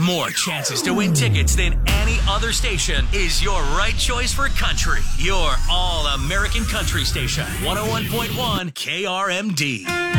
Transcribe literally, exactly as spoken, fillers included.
more chances to win tickets than any other station is your right choice for country. Your all-American country station, one oh one point one K R M D.